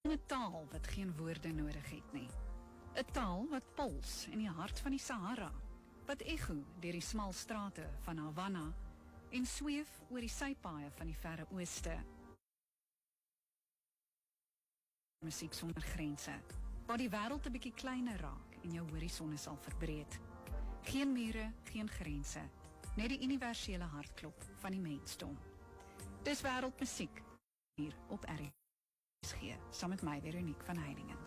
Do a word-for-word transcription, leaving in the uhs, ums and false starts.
'n taal wat geen woorde nodig het nie. 'n Taal wat puls in die hart van die Sahara, wat echo deur die smal strate van Havana en sweef oor die sypaaie van die verre ooste. Musiek sonder grense, waar die wêreld 'n bietjie kleiner raak en jou horisonne sal verbreed. Geen mure, geen grense, net die universele hartklop van die mensdom. Dis wêreldmusiek hier op R S G, saam met my Veronique van Heiningen.